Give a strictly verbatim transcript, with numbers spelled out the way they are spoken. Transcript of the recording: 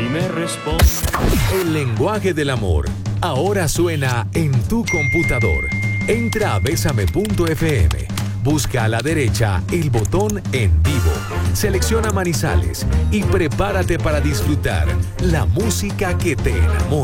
y me responde. El lenguaje del amor ahora suena en tu computador. Entra a besame punto f m, busca a la derecha el botón En Vivo, selecciona Manizales y prepárate para disfrutar la música que te enamora.